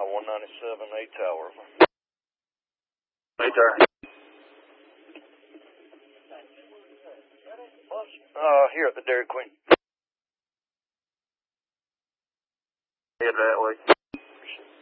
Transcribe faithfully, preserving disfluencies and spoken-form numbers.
one ninety-seven, A Tower. A Tower. Uh, here at the Dairy Queen. Head that way.